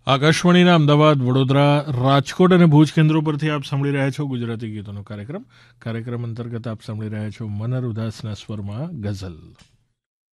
આકાશવાણીના અમદાવાદ, વડોદરા, રાજકોટ અને ભુજ કેન્દ્રો પરથી આપ સાંભળી રહ્યા છો ગુજરાતી ગીતોનો કાર્યક્રમ અંતર્ગત આપ સાંભળી રહ્યા છો મનર ઉદાસના સ્વરમાં ગઝલ.